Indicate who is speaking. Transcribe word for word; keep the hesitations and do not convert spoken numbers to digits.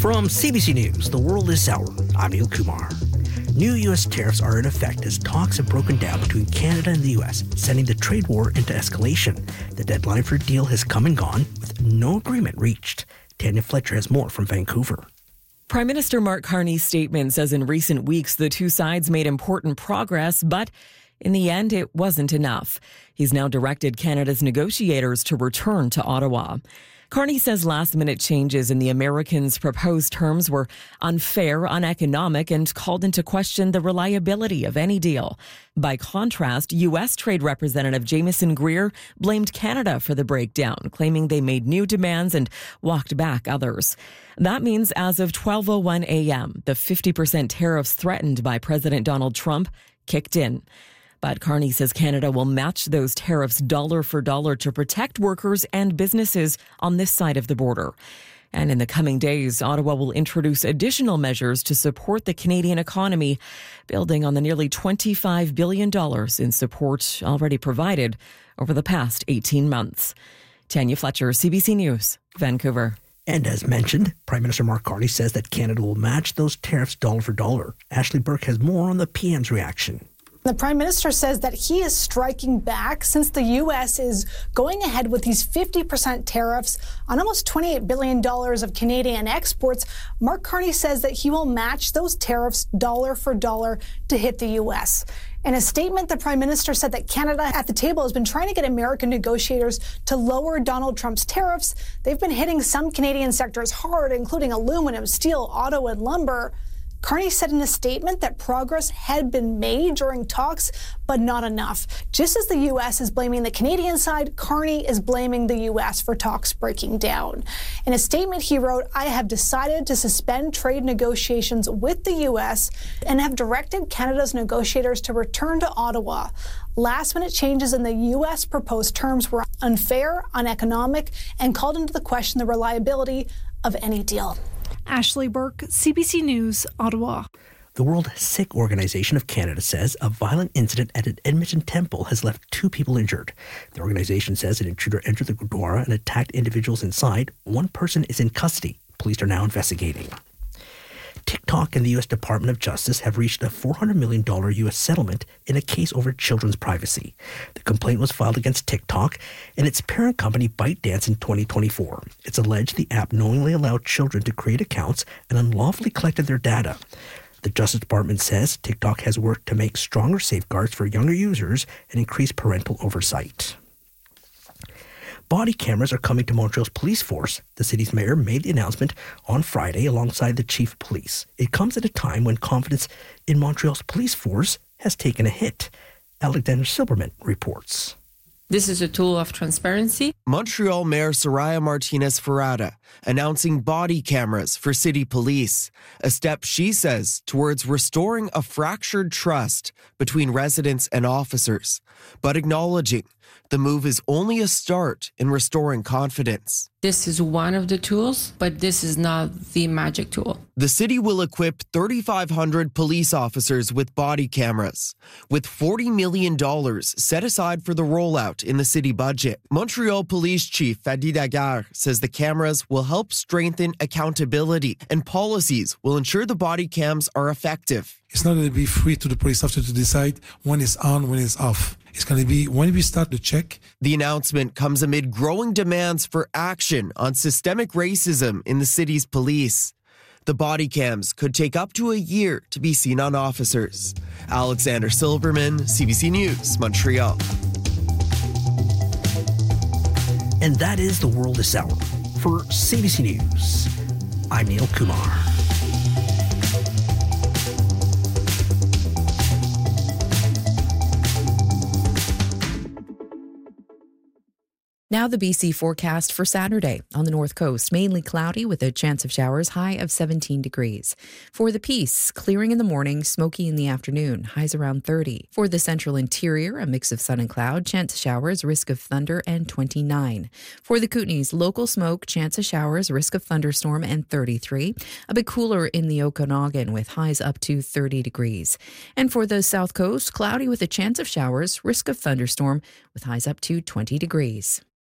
Speaker 1: From C B C News, the world is sour. I'm Neil Kumar. New U S tariffs are in effect as talks have broken down between Canada and the U S, sending the trade war into escalation. The deadline for a deal has come and gone, with no agreement reached. Tanya Fletcher has more from Vancouver.
Speaker 2: Prime Minister Mark Carney's statement says in recent weeks the two sides made important progress, but in the end it wasn't enough. He's now directed Canada's negotiators to return to Ottawa. Carney says last-minute changes in the Americans' proposed terms were unfair, uneconomic, and called into question the reliability of any deal. By contrast, U S Trade Representative Jameson Greer blamed Canada for the breakdown, claiming they made new demands and walked back others. That means as of twelve oh one a.m., the fifty percent tariffs threatened by President Donald Trump kicked in. But Carney says Canada will match those tariffs dollar for dollar to protect workers and businesses on this side of the border. And in the coming days, Ottawa will introduce additional measures to support the Canadian economy, building on the nearly twenty-five billion dollars in support already provided over the past eighteen months. Tanya Fletcher, C B C News, Vancouver.
Speaker 1: And as mentioned, Prime Minister Mark Carney says that Canada will match those tariffs dollar for dollar. Ashley Burke has more on the P M's reaction.
Speaker 3: The Prime Minister says that he is striking back since the U S is going ahead with these fifty percent tariffs on almost twenty-eight billion dollars of Canadian exports. Mark Carney says that he will match those tariffs dollar for dollar to hit the U S. In a statement, the Prime Minister said that Canada at the table has been trying to get American negotiators to lower Donald Trump's tariffs. They've been hitting some Canadian sectors hard, including aluminum, steel, auto, and lumber. Carney said in a statement that progress had been made during talks, but not enough. Just as the U S is blaming the Canadian side, Carney is blaming the U S for talks breaking down. In a statement, he wrote, "I have decided to suspend trade negotiations with the U S and have directed Canada's negotiators to return to Ottawa. Last-minute changes in the U S proposed terms were unfair, uneconomic, and called into the question the reliability of any deal."
Speaker 4: Ashley Burke, C B C News, Ottawa.
Speaker 1: The World Sikh Organization of Canada says a violent incident at an Edmonton temple has left two people injured. The organization says an intruder entered the Gurdwara and attacked individuals inside. One person is in custody. Police are now investigating. TikTok and the U S Department of Justice have reached a four hundred million dollars U S settlement in a case over children's privacy. The complaint was filed against TikTok and its parent company ByteDance in twenty twenty-four. It's alleged the app knowingly allowed children to create accounts and unlawfully collected their data. The Justice Department says TikTok has worked to make stronger safeguards for younger users and increase parental oversight. Body cameras are coming to Montreal's police force. The city's mayor made the announcement on Friday alongside the chief of police. It comes at a time when confidence in Montreal's police force has taken a hit. Alexander Silberman reports.
Speaker 5: This is a tool of transparency.
Speaker 6: Montreal Mayor Soraya Martinez-Ferrada announcing body cameras for city police, a step she says towards restoring a fractured trust between residents and officers, but acknowledging the move is only a start in restoring confidence.
Speaker 5: This is one of the tools, but this is not the magic tool.
Speaker 6: The city will equip thirty-five hundred police officers with body cameras, with forty million dollars set aside for the rollout in the city budget. Montreal Police Chief Fadi Daguerre says the cameras will help strengthen accountability and policies will ensure the body cams are effective.
Speaker 7: It's not going to be free to the police officer to decide when it's on, when it's off. It's going to be when we start the check.
Speaker 6: The announcement comes amid growing demands for action on systemic racism in the city's police. The body cams could take up to a year to be seen on officers. Alexander Silberman, C B C News, Montreal.
Speaker 1: And that is The World is Sour. For C B C News, I'm Neil Kumar.
Speaker 8: Now the B C forecast for Saturday. On the north coast, mainly cloudy with a chance of showers, high of seventeen degrees. For the Peace, clearing in the morning, smoky in the afternoon, highs around thirty. For the central interior, a mix of sun and cloud, chance of showers, risk of thunder, and twenty-nine. For the Kootenays, local smoke, chance of showers, risk of thunderstorm, and thirty-three. A bit cooler in the Okanagan with highs up to thirty degrees. And for the south coast, cloudy with a chance of showers, risk of thunderstorm, with highs up to twenty degrees.